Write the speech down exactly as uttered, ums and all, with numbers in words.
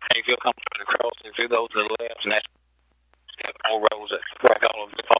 If you'll come to the cross, if you go to the left, and that's four rows that break all of the